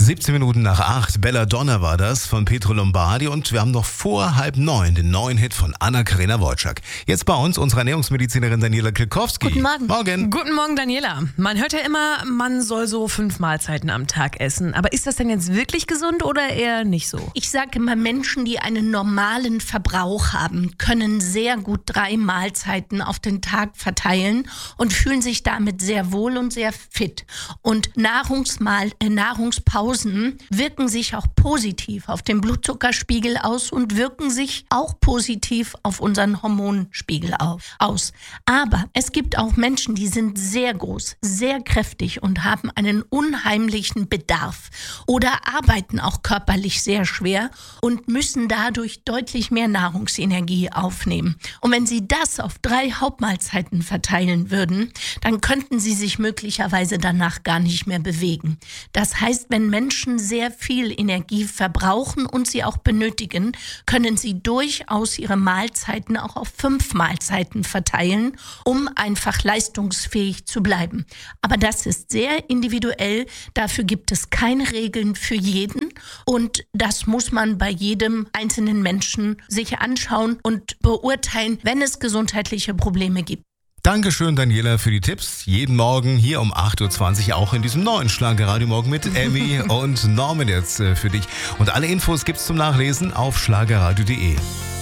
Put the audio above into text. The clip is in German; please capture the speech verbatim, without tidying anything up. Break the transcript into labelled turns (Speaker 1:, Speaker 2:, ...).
Speaker 1: siebzehn Minuten nach acht, Belladonna war das von Pietro Lombardi und wir haben noch vor halb neun den neuen Hit von Anna-Karina Wojcik. Jetzt bei uns unsere Ernährungsmedizinerin Daniela Kilkowski.
Speaker 2: Guten Morgen.
Speaker 1: Morgen.
Speaker 2: Guten Morgen, Daniela. Man hört ja immer, man soll so fünf Mahlzeiten am Tag essen. Aber ist das denn jetzt wirklich gesund oder eher nicht so?
Speaker 3: Ich sage immer, Menschen, die einen normalen Verbrauch haben, können sehr gut drei Mahlzeiten auf den Tag verteilen und fühlen sich damit sehr wohl und sehr fit. Und Nahrungsmahl, äh, Nahrungspausen wirken sich auch positiv auf den Blutzuckerspiegel aus und wirken sich auch positiv auf unseren Hormonspiegel auf, aus. Aber es gibt auch Menschen, die sind sehr groß, sehr kräftig und haben einen unheimlichen Bedarf oder arbeiten auch körperlich sehr schwer und müssen dadurch deutlich mehr Nahrungsenergie aufnehmen. Und wenn sie das auf drei Hauptmahlzeiten verteilen würden, dann könnten sie sich möglicherweise danach gar nicht mehr bewegen. Das heißt, wenn Menschen sehr viel Energie verbrauchen und sie auch benötigen, können sie durchaus ihre Mahlzeiten auch auf fünf Mahlzeiten verteilen, um einfach leistungsfähig zu bleiben. Aber das ist sehr individuell, dafür gibt es keine Regeln für jeden und das muss man bei jedem einzelnen Menschen sich anschauen und beurteilen, wenn es gesundheitliche Probleme gibt.
Speaker 1: Dankeschön, Daniela, für die Tipps. Jeden Morgen hier um acht Uhr zwanzig auch in diesem neuen Schlager-Radio Morgen mit Emmy und Norman jetzt äh, für dich. Und alle Infos gibt's zum Nachlesen auf schlagerradio punkt de.